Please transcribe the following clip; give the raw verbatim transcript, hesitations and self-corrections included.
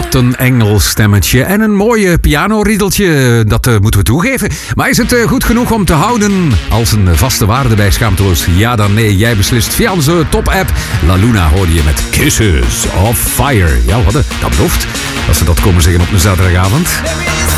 Wat een engelstemmetje en een mooie pianoriedeltje, dat uh, moeten we toegeven. Maar is het uh, goed genoeg om te houden als een vaste waarde bij Schaamteloos? Ja dan nee, jij beslist via onze top-app. La Luna hoorde je met Kisses of Fire. Ja, wat dat belooft, als ze dat komen zeggen op een zaterdagavond.